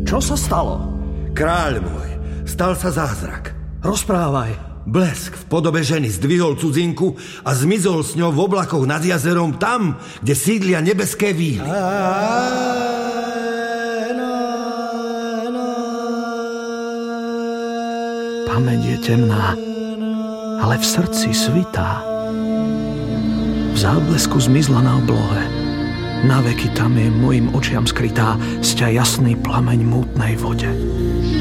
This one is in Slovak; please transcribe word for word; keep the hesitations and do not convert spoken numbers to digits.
Čo sa stalo? Kráľ môj, stal sa zázrak. Rozprávaj. Blesk v podobe ženy zdvihol cudzinku a zmizol s ňou v oblakoch nad jazerom tam, kde sídlia nebeské víly. Pamäť je temná, ale v srdci svitá. V záblesku zmizla na oblohe. Na veky tam je mojim očiam skrytá sťa jasný plameň mútnej vode.